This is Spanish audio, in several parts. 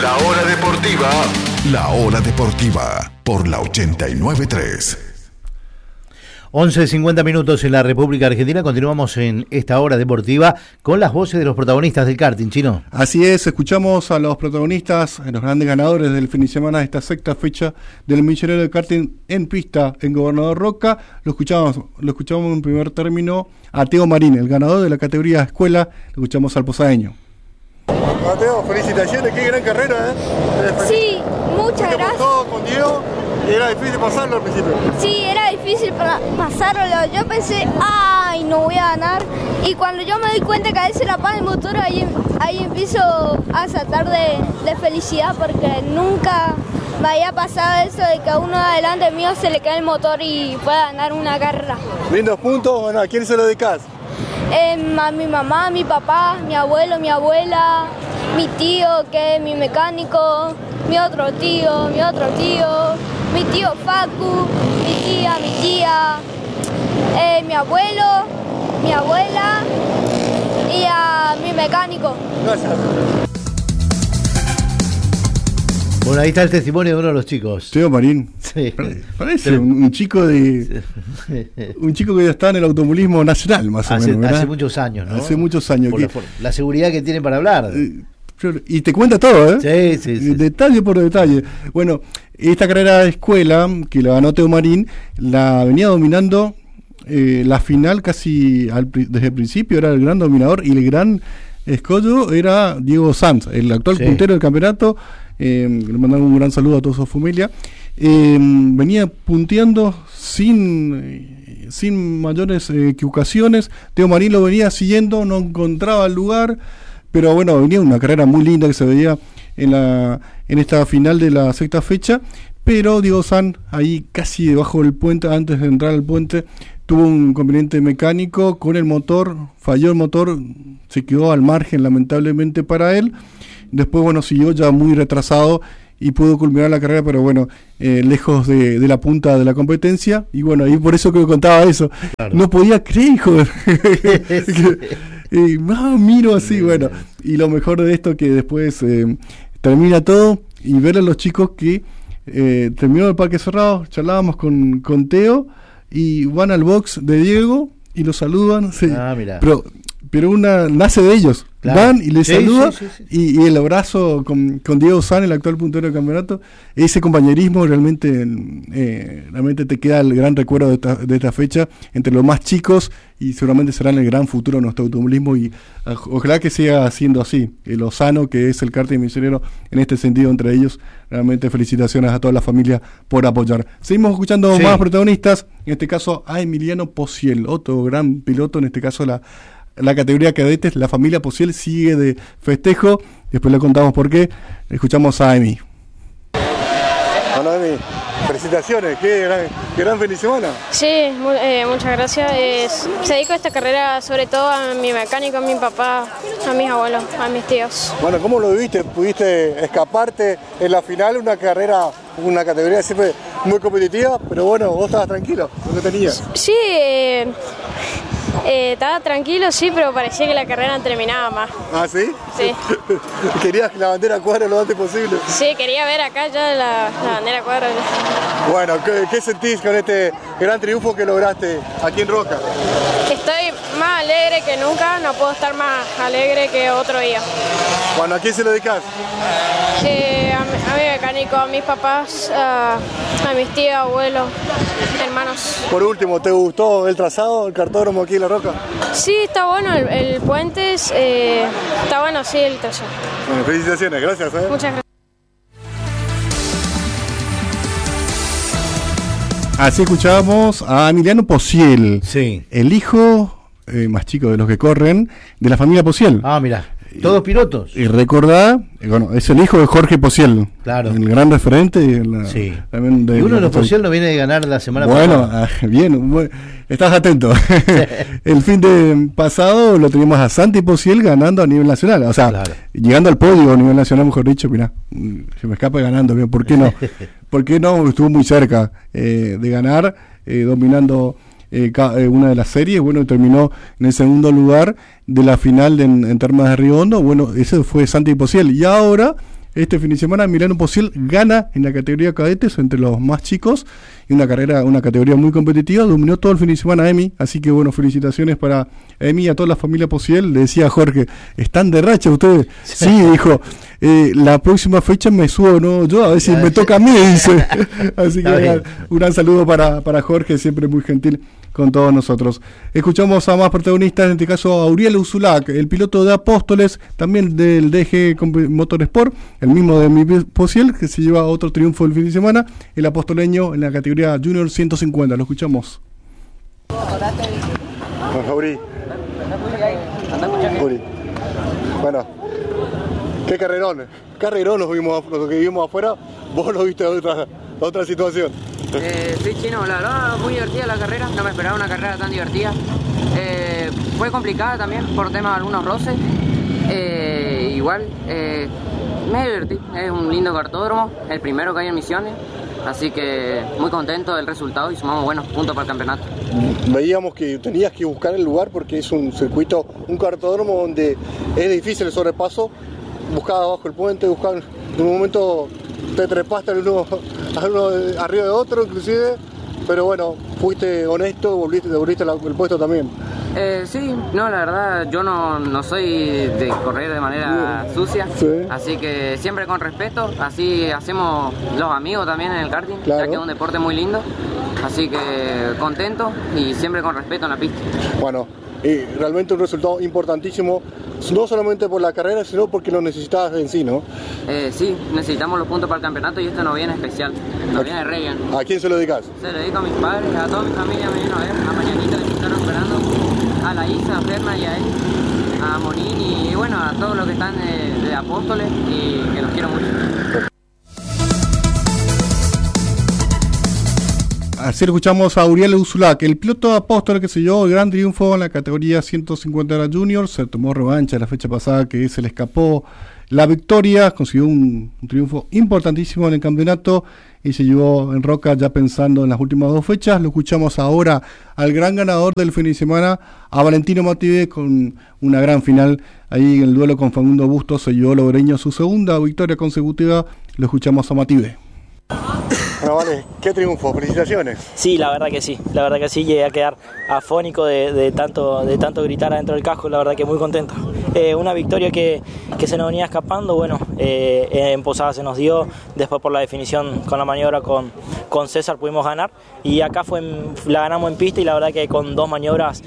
La Hora Deportiva. La Hora Deportiva por la 89.3. 11:50 minutos en la República Argentina. Continuamos en esta hora deportiva con las voces de los protagonistas del karting, Chino. Así es, escuchamos a los protagonistas, los grandes ganadores del fin de semana de esta sexta fecha del Millonero de Karting en pista en Gobernador Roca. Lo escuchamos en primer término a Teo Marín, el ganador de la categoría escuela. Lo escuchamos al posadeño. Mateo, felicitaciones, qué gran carrera, Sí, muchas gracias. Con Diego, era difícil pasarlo al principio. Sí, era difícil pasarlo. Yo pensé, ay, no voy a ganar. Y cuando yo me doy cuenta que a veces la apaga el motor, ahí empiezo a saltar de felicidad, porque nunca me había pasado eso de que a uno adelante mío se le cae el motor y pueda ganar una carrera. Lindos puntos, bueno, ¿a quién se lo dedicas? A mi mamá, mi papá, mi abuelo, mi abuela, mi tío que es mi mecánico, mi otro tío, mi tío Facu, mi tía, mi abuelo, mi abuela y a mi mecánico. Gracias. Bueno, ahí está el testimonio de uno de los chicos. Teo Marín. Sí. Parece un chico que ya está en el automovilismo nacional, más o menos, ¿verdad? Hace muchos años, ¿no? Hace muchos años. Por la seguridad que tiene para hablar. Y te cuenta todo, ¿eh? Sí. Detalle por detalle. Bueno, esta carrera de escuela que la ganó Teo Marín, la venía dominando la final casi desde el principio, era el gran dominador, y el gran escollo era Diego Sanz, el actual puntero del campeonato. Le mandamos un gran saludo a toda su familia. Venía punteando sin mayores equivocaciones. Teo Marín lo venía siguiendo, no encontraba el lugar, pero bueno, venía una carrera muy linda que se veía en esta final de la sexta fecha. Pero Diego Sanz, ahí casi debajo del puente, antes de entrar al puente, tuvo un inconveniente mecánico con el motor, falló el motor, se quedó al margen lamentablemente para él. Después, bueno, siguió ya muy retrasado y pudo culminar la carrera, pero bueno, lejos de la punta de la competencia. Y bueno, ahí por eso que contaba eso. Claro. No podía creer, hijo. Miro así, bueno. Y lo mejor de esto que después termina todo y ver a los chicos que terminó el parque cerrado. Charlábamos con Teo y van al box de Diego y lo saludan. Sí. Mira. Pero una nace de ellos. Claro. Van y les saludan. Sí. Y el abrazo con Diego Sanz, el actual puntero del campeonato, ese compañerismo realmente te queda el gran recuerdo de esta fecha entre los más chicos, y seguramente serán el gran futuro de nuestro automovilismo, y ojalá que siga siendo así, lo sano que es el karting misionero en este sentido entre ellos. Realmente felicitaciones a toda la familia por apoyar. Seguimos escuchando más protagonistas, en este caso a Emiliano Pociel, otro gran piloto, en este caso la categoría cadetes. La familia Pociel sigue de festejo, después le contamos por qué. Escuchamos a Emi. Hola Emi, felicitaciones, qué gran fin de semana. Sí, muchas gracias. Se dedico a esta carrera sobre todo a mi mecánico, a mi papá, a mis abuelos, a mis tíos. Bueno, ¿cómo lo viviste? ¿Pudiste escaparte en la final? Una categoría siempre muy competitiva, pero bueno, vos estabas tranquilo, ¿no tenías? Sí, estaba tranquilo, sí, pero parecía que la carrera terminaba más. ¿Ah, sí? Sí. ¿Querías que la bandera cuadre lo antes posible? Sí, quería ver acá ya la bandera cuadra. Bueno, ¿qué sentís con este gran triunfo que lograste aquí en Roca? Estoy más alegre que nunca, no puedo estar más alegre que otro día. Bueno, ¿a quién se lo dedicas? A mi mecánico, a mis papás, a mis tíos, abuelos, hermanos. Por último, ¿te gustó el trazado, el cartódromo aquí en La Roca? Sí, está bueno el puente, está bueno, sí, el trazado. Bueno, felicitaciones, gracias. Muchas gracias. Así escuchábamos a Emiliano Pociel, el hijo más chico de los que corren, de la familia Pociel. Mira. Todos pilotos. Y recordá, bueno, es el hijo de Jorge Pociel. Claro. El gran referente. También y uno de los Pociel no viene de ganar la semana pasada. Bueno, estás atento. El fin de pasado lo teníamos a Santi Pociel ganando a nivel nacional. O sea, llegando al podio a nivel nacional, mejor dicho, mirá, se me escapa ganando. ¿Por qué no? ¿Por qué no? Estuvo muy cerca de ganar, dominando una de las series. Bueno, terminó en el segundo lugar de la final en Termas de Riondo. Bueno, ese fue Santi Pociel. Y ahora este fin de semana Milano Posiel gana en la categoría cadetes entre los más chicos, y una categoría muy competitiva, dominó todo el fin de semana Emi, así que bueno, felicitaciones para Emi y a toda la familia Posiel. Le decía a Jorge, ¿están de racha ustedes? Sí, dijo, la próxima fecha me subo, ¿no? Yo, a ver si me toca a mí, dice. Así que un gran saludo para Jorge, siempre muy gentil con todos nosotros. Escuchamos a más protagonistas, en este caso a Uriel Uzulac, el piloto de Apóstoles, también del DG Motorsport, el mismo de mi Posiel, que se lleva otro triunfo el fin de semana, el apostoleño en la categoría Junior 150. Lo escuchamos. Uri. Bueno, qué carrerón los que vimos afuera. Vos lo viste de otra situación. Sí, Chino, la verdad muy divertida la carrera, no me esperaba una carrera tan divertida. Fue complicada también por tema de algunos roces. Igual me divertí, es un lindo cartódromo, el primero que hay en Misiones, así que muy contento del resultado y sumamos buenos puntos para el campeonato. Veíamos que tenías que buscar el lugar porque es un circuito, un cartódromo donde es difícil el sobrepaso. Buscaba abajo el puente, buscaba, en un momento te trepaste al uno arriba de otro inclusive, pero bueno, fuiste honesto, devolviste el puesto también. Sí, no, la verdad yo no soy de correr de manera sucia, sí. Así que siempre con respeto, así hacemos los amigos también en el karting, claro. Ya que es un deporte muy lindo, así que contento y siempre con respeto en la pista. Bueno, realmente un resultado importantísimo, no solamente por la carrera, sino porque lo necesitabas en sí, ¿no? Sí, necesitamos los puntos para el campeonato y esto nos viene especial, nos viene re bien. ¿A quién se lo dedicas? Se lo dedico a mis padres, a toda mi familia, me vino a ver, a Mañanita que me están esperando, a la Isa, a Ferna y a él, a Monín y bueno, a todos los que están de Apóstoles y que los quiero mucho. Así escuchamos a Uriel Uzulac, el piloto de Apóstoles que se llevó el gran triunfo en la categoría 150 de la Junior. Se tomó revancha la fecha pasada que se le escapó la victoria, consiguió un triunfo importantísimo en el campeonato y se llevó en Roca ya pensando en las últimas dos fechas. Lo escuchamos ahora al gran ganador del fin de semana, a Valentino Mative, con una gran final. Ahí en el duelo con Facundo Bustos se llevó Logreño su segunda victoria consecutiva. Lo escuchamos a Mative. Bueno, vale, qué triunfo, felicitaciones. Sí, la verdad que sí, llegué a quedar afónico de tanto gritar adentro del casco, la verdad que muy contento. Una victoria que se nos venía escapando, bueno, en Posada se nos dio, después por la definición con la maniobra con César pudimos ganar, y acá la ganamos en pista y la verdad que con dos maniobras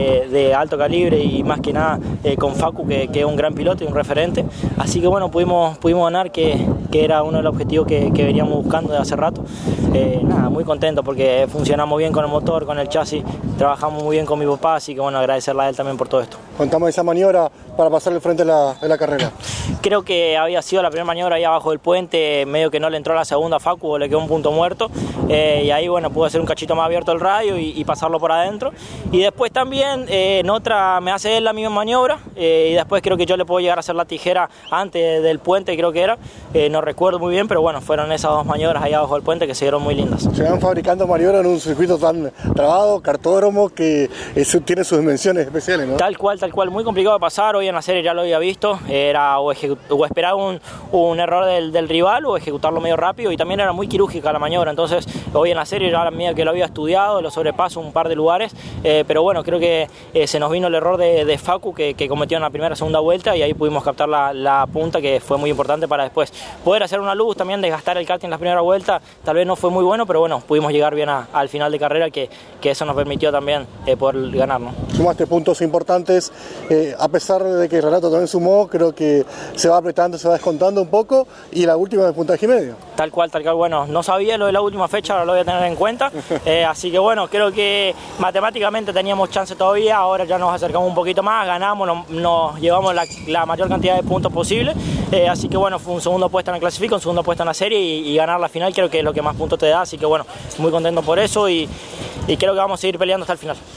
de alto calibre y más que nada con Facu, que es un gran piloto y un referente, así que bueno, pudimos ganar, que era uno de los objetivos que veníamos buscando de hace rato. Nada, muy contento porque funcionamos bien con el motor, con el chasis, trabajamos muy bien con mi papá, así que bueno, agradecerle a él también por todo esto. Contamos esa maniobra para pasar al frente de la carrera. Creo que había sido la primera maniobra ahí abajo del puente, medio que no le entró la segunda a Facu, o le quedó un punto muerto, y ahí bueno, pude hacer un cachito más abierto el radio y pasarlo por adentro, y después también en otra me hace él la misma maniobra, y después creo que yo le puedo llegar a hacer la tijera antes del puente, creo que era, no recuerdo muy bien, pero bueno, fueron esas dos maniobras ahí abajo del puente que se dieron muy lindas. Se van fabricando maniobras en un circuito tan trabado, cartódromo, que tiene sus dimensiones especiales, ¿no? Tal cual, muy complicado de pasar. Hoy en la serie ya lo había visto, era o esperar un error del rival o ejecutarlo medio rápido, y también era muy quirúrgica la maniobra, entonces hoy en la serie ya medio que lo había estudiado, lo sobrepaso un par de lugares, pero bueno, creo que se nos vino el error de Facu que cometió en la primera segunda vuelta, y ahí pudimos captar la punta, que fue muy importante para después poder hacer una luz, también desgastar el karting en la primera vuelta. Tal vez no fue muy bueno, pero bueno, pudimos llegar bien al final de carrera, que eso nos permitió también poder ganar, ¿no? Sumaste puntos importantes, a pesar de que Renato también sumó, creo que se va apretando, se va descontando un poco, y la última de puntaje y medio. Tal cual, bueno, no sabía lo de la última fecha, ahora lo voy a tener en cuenta, así que bueno, creo que matemáticamente teníamos chance todavía, ahora ya nos acercamos un poquito más, ganamos, nos llevamos la mayor cantidad de puntos posible, así que bueno, fue un segundo puesto en el clasifico, un segundo puesto en la serie, y ganar la final creo que es lo que más puntos te da, así que bueno, muy contento por eso, y creo que vamos a seguir peleando hasta el final.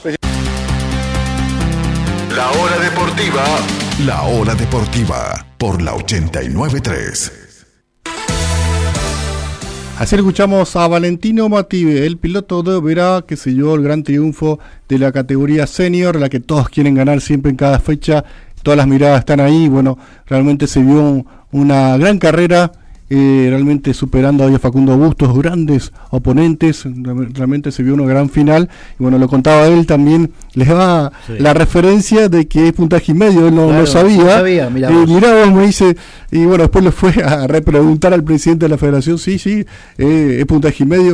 La hora deportiva por la 89.3. Así escuchamos a Valentino Mative, el piloto de Oberá, que se llevó el gran triunfo de la categoría senior, la que todos quieren ganar siempre en cada fecha, todas las miradas están ahí. Bueno, realmente se vio una gran carrera, realmente superando a Facundo Bustos, grandes oponentes, realmente se vio una gran final. Y bueno, lo contaba él también, les daba la referencia de que es puntaje y medio, él no sabía. Mirá vos, me dice, y bueno, después le fue a repreguntar al presidente de la federación, sí, es puntaje y medio.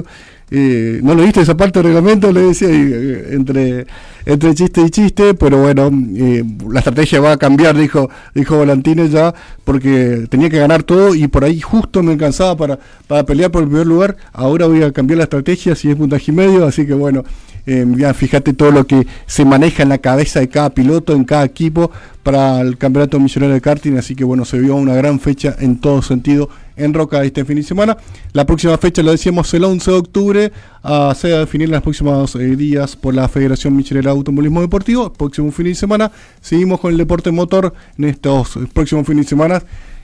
¿No leíste esa parte del reglamento? Le decía, entre chiste y chiste, pero bueno, la estrategia va a cambiar, dijo Volantines ya, porque tenía que ganar todo y por ahí justo me alcanzaba para pelear por el primer lugar. Ahora voy a cambiar la estrategia si es puntaje y medio, así que bueno, ya fíjate todo lo que se maneja en la cabeza de cada piloto, en cada equipo para el campeonato millonario de karting, así que bueno, se vio una gran fecha en todo sentido en Roca este fin de semana. La próxima fecha, lo decíamos, el 11 de octubre, se va a definir los próximos días por la Federación Michelera de Automovilismo Deportivo. Próximo fin de semana, seguimos con el deporte motor en estos próximos fines de semana.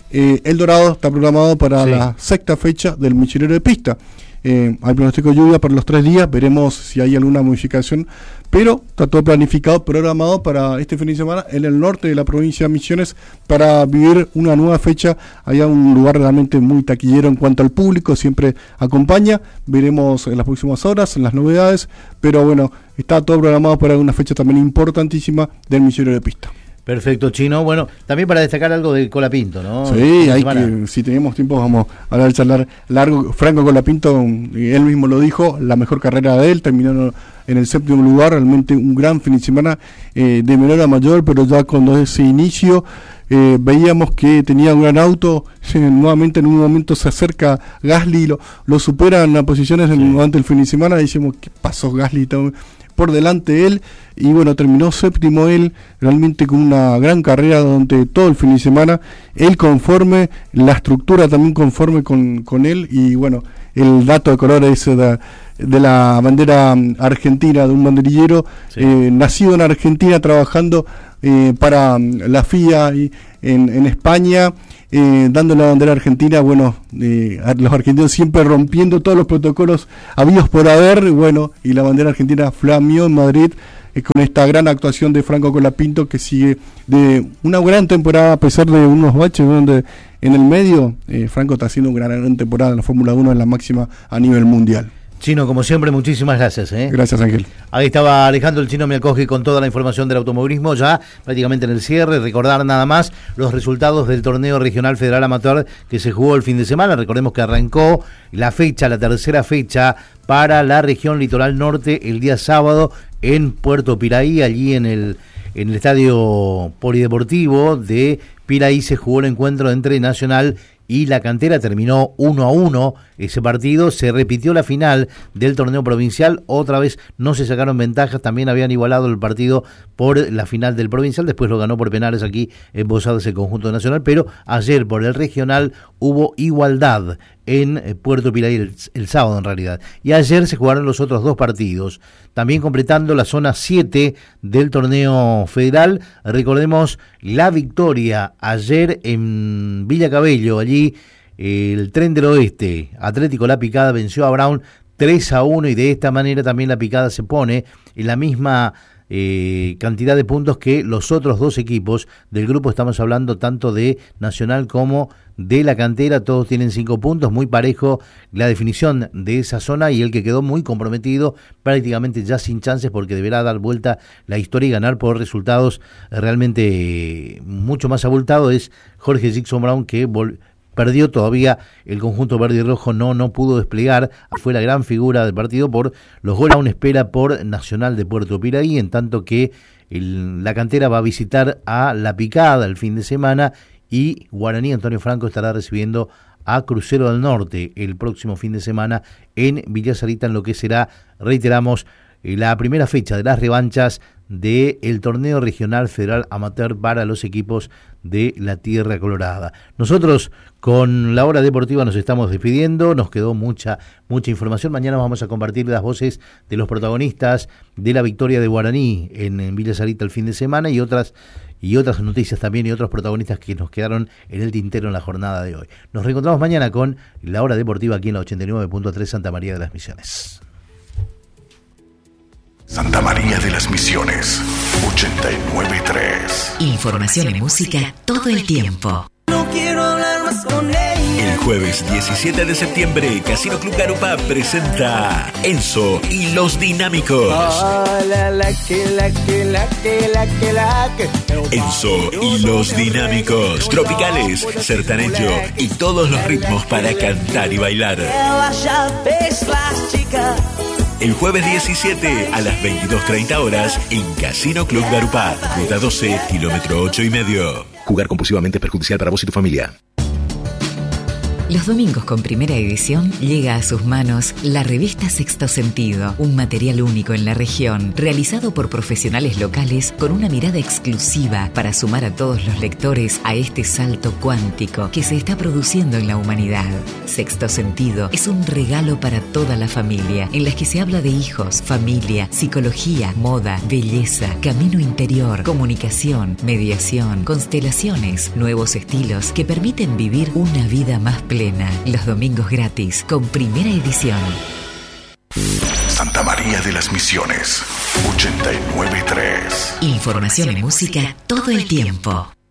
El Dorado está programado para la sexta fecha del Michelero de Pista. Hay pronóstico de lluvia para los 3 días, veremos si hay alguna modificación, pero está todo planificado, programado para este fin de semana en el norte de la provincia de Misiones para vivir una nueva fecha. Allá un lugar realmente muy taquillero en cuanto al público, siempre acompaña, veremos en las próximas horas, en las novedades, pero bueno, está todo programado para una fecha también importantísima del Michelero de Pista. Perfecto, Chino. Bueno, también para destacar algo de Colapinto, ¿no? Sí, si tenemos tiempo vamos a hablar, charlar largo. Franco Colapinto, él mismo lo dijo, la mejor carrera de él, terminando en el 7º lugar, realmente un gran fin de semana, de menor a mayor, pero ya cuando ese inicio veíamos que tenía un gran auto, nuevamente en un momento se acerca Gasly, lo supera en las posiciones durante el fin de semana, decimos, ¿qué pasó Gasly? Por delante él, y bueno, terminó 7º él, realmente con una gran carrera durante todo el fin de semana, él conforme, la estructura también conforme con él, y bueno, el dato de color es de la bandera argentina, de un banderillero, nacido en Argentina, trabajando para la FIA en España, dando la bandera argentina. Bueno, los argentinos siempre rompiendo todos los protocolos habidos por haber, bueno, y la bandera argentina flameó en Madrid con esta gran actuación de Franco Colapinto, que sigue de una gran temporada a pesar de unos baches donde en el medio. Franco está haciendo una gran temporada en la Fórmula 1, en la máxima a nivel mundial. Chino, como siempre, muchísimas gracias. Gracias, Ángel. Ahí estaba Alejandro el Chino Mialkowski con toda la información del automovilismo, ya prácticamente en el cierre. Recordar nada más los resultados del torneo regional federal amateur que se jugó el fin de semana. Recordemos que arrancó la tercera fecha para la región litoral norte el día sábado en Puerto Piraí, allí en el estadio polideportivo de Piraí se jugó el encuentro entre Nacional y La Cantera. Terminó 1-1 ese partido. Se repitió la final del torneo provincial, otra vez no se sacaron ventajas, también habían igualado el partido por la final del provincial, después lo ganó por penales aquí en Posadas el conjunto nacional, pero ayer por el regional hubo igualdad en Puerto Piraí el sábado en realidad, y ayer se jugaron los otros 2 partidos, también completando la zona 7 del torneo federal. Recordemos la victoria ayer en Villa Cabello, allí el Tren del Oeste, Atlético La Picada venció a Brown 3-1, y de esta manera también La Picada se pone en la misma cantidad de puntos que los otros 2 equipos del grupo. Estamos hablando tanto de Nacional como de La Cantera, todos tienen 5 puntos, muy parejo la definición de esa zona, y el que quedó muy comprometido, prácticamente ya sin chances, porque deberá dar vuelta la historia y ganar por resultados realmente mucho más abultados, es Jorge Jackson Brown, que perdió todavía el conjunto verde y rojo, no pudo desplegar, fue la gran figura del partido por los goles. Aún espera por Nacional de Puerto Piraí, en tanto que La Cantera va a visitar a La Picada el fin de semana, y Guaraní Antonio Franco estará recibiendo a Crucero del Norte el próximo fin de semana en Villa Sarita, en lo que será, reiteramos, la primera fecha de las revanchas del torneo regional federal amateur para los equipos de la Tierra Colorada. Nosotros con la hora deportiva nos estamos despidiendo, nos quedó mucha información. Mañana vamos a compartir las voces de los protagonistas de la victoria de Guaraní en Villa Sarita el fin de semana, y otras noticias también, y otros protagonistas que nos quedaron en el tintero en la jornada de hoy. Nos reencontramos mañana con la hora deportiva aquí en la 89.3 Santa María de las Misiones. Santa María de las Misiones. 89.3. Información y música todo el tiempo. No quiero hablar más con ella. El jueves 17 de septiembre, Casino Club Garupá presenta Enzo y los Dinámicos. Enzo y los Dinámicos. Tropicales, sertanejo y todos los ritmos para cantar y bailar. El jueves 17 a las 22:30 horas en Casino Club Garupá, ruta 12, kilómetro 8,5. Jugar compulsivamente es perjudicial para vos y tu familia. Los domingos con Primera Edición llega a sus manos la revista Sexto Sentido, un material único en la región, realizado por profesionales locales con una mirada exclusiva para sumar a todos los lectores a este salto cuántico que se está produciendo en la humanidad. Sexto Sentido es un regalo para toda la familia, en las que se habla de hijos, familia, psicología, moda, belleza, camino interior, comunicación, mediación, constelaciones, nuevos estilos que permiten vivir una vida más plena. Los domingos gratis con Primera Edición. Santa María de las Misiones, 89.3. Información y música todo el tiempo.